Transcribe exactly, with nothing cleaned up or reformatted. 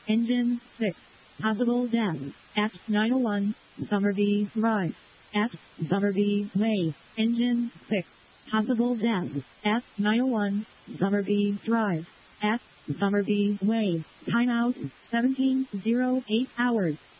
Engine six. Possible deaths. At nine oh one. Summerby Drive. At Summerby Way. Engine six. Possible deaths. At nine oh one. Summerby Drive. At Summerby Way. Timeout seventeen oh eight hours.